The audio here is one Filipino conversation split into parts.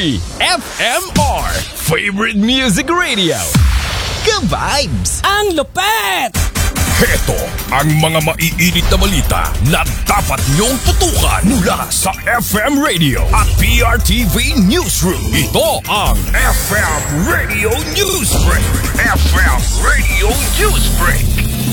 FMR Favorite Music Radio. Ka-vibes! Ang lupet! Heto ang mga maiinit na balita na dapat niyong tutukan mula sa FM Radio at PRTV Newsroom. Ito ang FM Radio Newsbreak. FM Radio Newsbreak.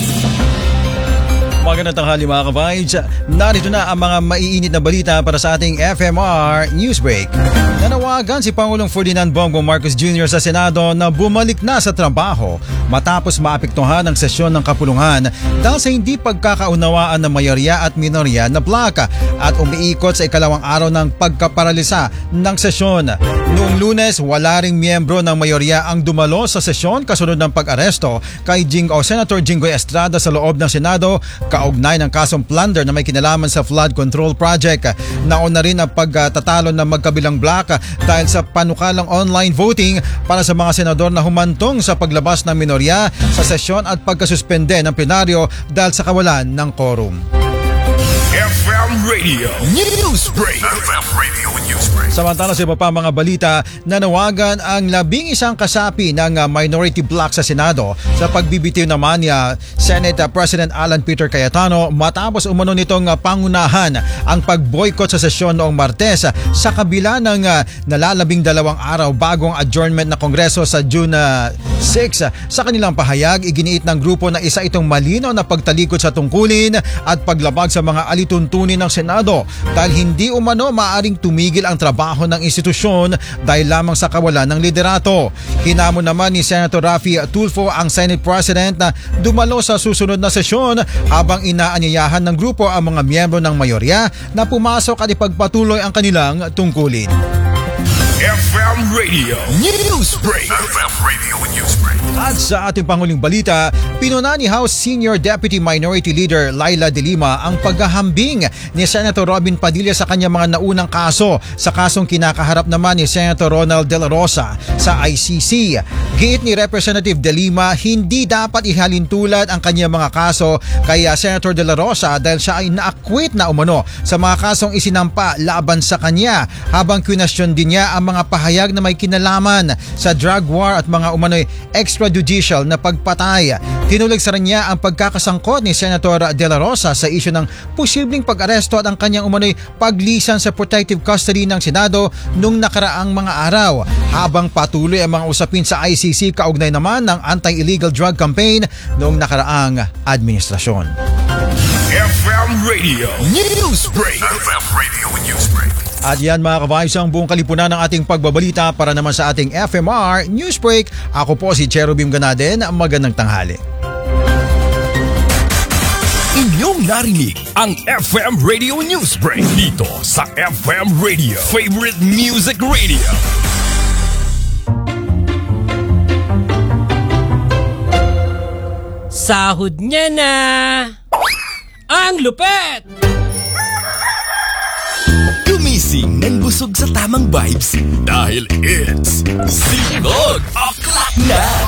Magandang tanghali mga ka-vibes. Narito na ang mga maiinit na balita para sa ating FMR Newsbreak. Nanawagan si Pangulong Ferdinand Bongbong Marcos Jr. sa Senado na bumalik na sa trabaho matapos maapektuhan ang sesyon ng kapulungan dahil sa hindi pagkakaunawaan ng mayorya at minorya na blaka at umiikot sa ikalawang araw ng pagkaparalisa ng sesyon. Noong Lunes, wala ring miyembro ng mayorya ang dumalo sa sesyon kasunod ng pag-aresto kay Senator Jinggoy Estrada sa loob ng Senado kaugnay ng kasong plunder na may kinalaman sa flood control project. Nauna rin ang pagtatalo ng magkabilang block dahil sa panukalang online voting para sa mga senador na humantong sa paglabas ng minorya sa sesyon at pagkasuspende ng plenaryo dahil sa kawalan ng quorum. FM Radio Newsbreak. FM Radio Newsbreak. Samantala sa iba pa mga balita, nanawagan ang 11 kasapi ng minority bloc sa Senado sa pagbibitiw naman ni Senate President Alan Peter Cayetano matapos umano nitong pangunahan ang pag-boycott sa sesyon noong Martes sa kabila ng nalalabing 2 araw bagong adjournment na Kongreso sa June 6. Sa kanilang pahayag, iginiit ng grupo na isa itong malinaw na pagtalikod sa tungkulin at paglabag sa mga alituntunin ng Senado dahil hindi umano maaaring tumigil ang trabaho ng institusyon dahil lamang sa kawalan ng liderato. Hinamon naman ni Senator Raffy Tulfo ang Senate President na dumalo sa susunod na sesyon habang inaanyayahan ng grupo ang mga miyembro ng mayorya na pumasok at ipagpatuloy ang kanilang tungkulin. FM Radio Newsbreak. FM Radio Newsbreak. At sa ating panghuling balita, pinuna ni House Senior Deputy Minority Leader Laila De Lima ang paghahambing ni Senator Robin Padilla sa kanyang mga naunang kaso sa kasong kinakaharap naman ni Senator Ronald De La Rosa sa ICC. Giit ni Representative De Lima, hindi dapat ihalintulad ang kanyang mga kaso kay Senator De La Rosa dahil siya ay na-acquit na umano sa mga kasong isinampa laban sa kanya habang kwinestyon din niya ang mga pahayag na may kinalaman sa drug war at mga umano'y extrajudicial na pagpatay. Tinuligsaran niya ang pagkakasangkot ni Senator De La Rosa sa isyu ng posibleng pag-aresto at ang kanyang umano'y paglisan sa protective custody ng Senado nung nakaraang mga araw. Habang patuloy ang mga usapin sa ICC kaugnay naman ng anti-illegal drug campaign noong nakaraang administrasyon. FM Radio Newsbreak. FM Radio Newsbreak. At yan mga ka-vibes ang buong kalipunan ng ating pagbabalita para naman sa ating FMR Newsbreak. Ako po si Cherubim Ganaden. Magandang tanghali. Inyong narinig ang FM Radio Newsbreak dito sa FM Radio Favorite Music Radio. Sahod niya na! Ang lupet! Gumising ng busog sa tamang vibes dahil it's Sinog O'Clock na!